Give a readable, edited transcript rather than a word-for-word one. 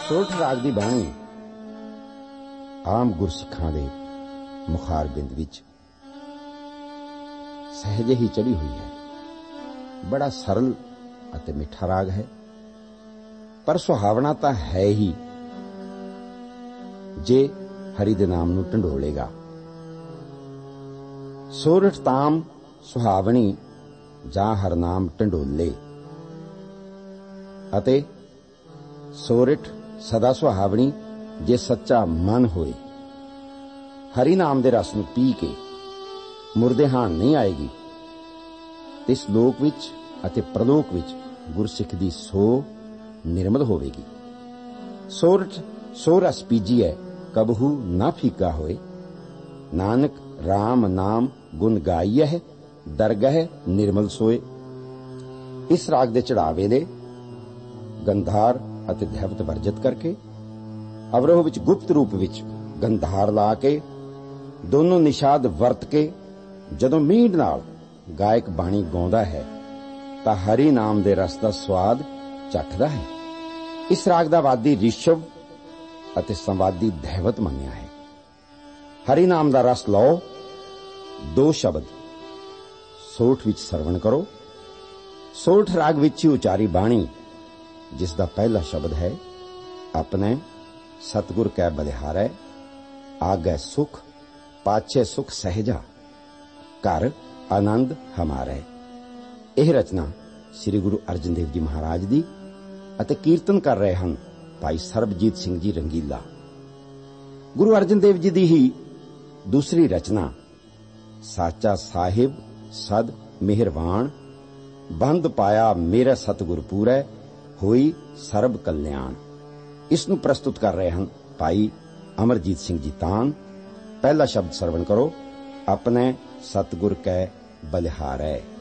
ਸੋਰਠ ਰਾਗ ਦੀ ਬਾਣੀ ਆਮ ਗੁਰਸਿੱਖਾਂ ਦੇ ਮੁਖਾਰ ਬਿੰਦ ਵਿੱਚ ਸਹਿਜੇ ਹੀ ਚੜੀ ਹੋਈ ਹੈ। ਬੜਾ ਸਰਲ ਅਤੇ ਮਿੱਠਾ ਰਾਗ ਹੈ, ਪਰ ਸੁਹਾਵਣਾ ਤਾਂ ਹੈ ਹੀ ਜੇ ਹਰੀ ਦੇ ਨਾਮ ਨੂੰ ਢੰਡੋਲੇਗਾ। ਸੋਰਠ ਤਾਮ ਸੁਹਾਵਣੀ ਜਾਂ ਹਰਨਾਮ ਢੰਡੋਲੇ ਅਤੇ ਸੋਰਠ ਸਦਾ ਸੁਹਾਵਣੀ ਜੇ ਸੱਚਾ ਮਨ ਹੋਏ। ਹਰੀ ਨਾਮ ਦੇ ਰਸ ਨੂੰ ਪੀ ਕੇ ਮੁਰਦੇ ਹਾਣ ਨਹੀਂ ਆਏਗੀ। ਇਸ ਲੋਕ ਵਿੱਚ ਅਤੇ ਪ੍ਰਲੋਕ ਵਿੱਚ ਗੁਰਸਿੱਖ ਦੀ ਸੋ ਨਿਰਮਲ ਹੋਵੇਗੀ। ਸੋਰਠ ਸੋ ਰਸ ਪੀਜੀਐ ਕਬਹੂ ਨਾ ਫੀਕਾ ਹੋਏ। ਨਾਨਕ ਰਾਮ ਨਾਮ ਗੁਣ ਗਾਈਐ ਦਰਗਹਿ ਨਿਰਮਲ ਸੋਏ। ਇਸ ਰਾਗ ਦੇ ਚੜਾਵੇ ਦੇ ਗੰਧਾਰ ਅਤੇ ਧੈਵਤ ਵਰਜਿਤ ਕਰਕੇ ਅਵਰੋਹ ਵਿੱਚ ਗੁਪਤ ਰੂਪ ਵਿੱਚ ਗੰਧਾਰ ਲਾ ਕੇ ਦੋਨੋਂ ਨਿਸ਼ਾਦ ਵਰਤ ਕੇ ਜਦੋਂ ਮੀਂਡ ਨਾਲ ਗਾਇਕ ਬਾਣੀ ਗਾਉਂਦਾ ਹੈ ਤਾਂ ਹਰੀ ਨਾਮ ਦੇ ਰਸ ਦਾ ਸਵਾਦ ਚੱਖਦਾ ਹੈ। ਇਸ ਰਾਗ ਦਾ ਵਾਦੀ ਰਿਸ਼ਵ ਅਤੇ ਸੰਵਾਦੀ ਧੈਵਤ ਮੰਨਿਆ ਹੈ। ਹਰੀ ਨਾਮ ਦਾ ਰਸ ਲਓ। ਦੋ ਸ਼ਬਦ ਸੋਰਠ ਵਿੱਚ ਸਰਵਣ ਕਰੋ। ਸੋਰਠ ਰਾਗ ਵਿੱਚ ਹੀ ਉਚਾਰੀ ਬਾਣੀ, ਜਿਸ ਦਾ ਪਹਿਲਾ ਸ਼ਬਦ ਹੈ ਆਪਣੇ ਸਤਿਗੁਰ ਕੈ ਬਲਿਹਾਰੈ ਆਗੈ ਸੁਖ ਪਾਛੈ ਸੁਖ ਸਹਿਜਾ ਘਰ ਆਨੰਦ ਹਮਾਰੈ। ਇਹ ਰਚਨਾ ਸ੍ਰੀ ਗੁਰੂ ਅਰਜਨ ਦੇਵ ਜੀ ਮਹਾਰਾਜ ਦੀ ਅਤੇ ਕੀਰਤਨ ਕਰ ਰਹੇ ਹਨ ਭਾਈ ਸਰਬਜੀਤ ਸਿੰਘ ਜੀ ਰੰਗੀਲਾ। ਗੁਰੂ ਅਰਜਨ ਦੇਵ ਜੀ ਦੀ ਹੀ ਦੂਸਰੀ ਰਚਨਾ ਸਾਚਾ ਸਾਹਿਬ ਸਦ ਮਿਹਰਬਾਨ ਬੰਦ ਪਾਇਆ ਮੇਰਾ ਸਤਿਗੁਰ ਪੂਰੈ ਹੋਈ ਸਰਬ ਕਲਿਆਣ। ਇਸ ਨੂੰ ਪ੍ਰਸਤੁਤ ਕਰ ਰਹੇ ਹਨ ਭਾਈ ਅਮਰਜੀਤ ਸਿੰਘ ਜੀ ਤਾਨ। ਪਹਿਲਾ ਸ਼ਬਦ ਸਰਵਣ ਕਰੋ ਆਪਣੇ ਸਤਿਗੁਰ ਕੈ ਬਲਿਹਾਰੈ।